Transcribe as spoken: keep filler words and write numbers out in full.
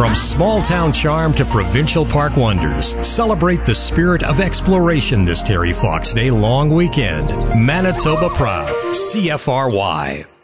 From small-town charm to provincial park wonders, celebrate the spirit of exploration this Terry Fox Day long weekend. Manitoba proud. C F R Y.